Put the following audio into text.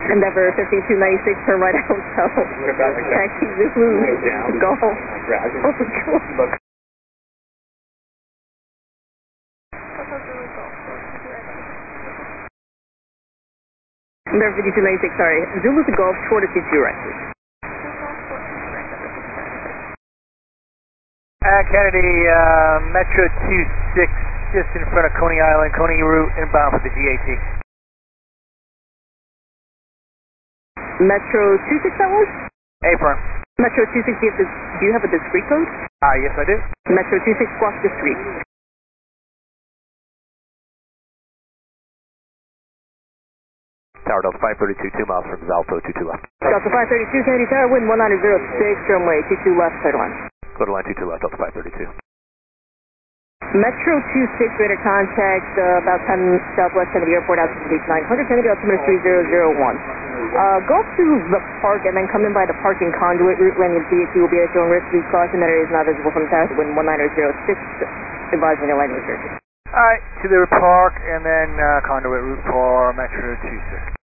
Endeavor 5296, turn right out, so taxi Zulu, Golf. Oh, cool. Endeavor 5296, sorry. Zulu to Golf, short of 22 right, please. Kennedy, Metro 26, just in front of Coney Island, Coney route, inbound for the GAT. Metro 26, that was? Apron. Metro 26, do you have a discrete code? Yes I do. Metro 26, squawk discrete. Tower Delta 532, 2 miles from Zalto, 22 left. Delta 532, Kennedy Tower, wind 1906, runway 22 left, clear to line. Clear to line 22 left, Delta 532. Metro 26, radar contact, about 10 southwest Kennedy Airport, altitude reach 900, Kennedy, altimeter 3001. Go up to the park and then come in by the parking conduit route. Landing at DAT will be issuing risk. Please caution that area is not visible from tower. Wind 1906, advising your landing restrictions. Alright, to the park and then conduit route for Metro 26.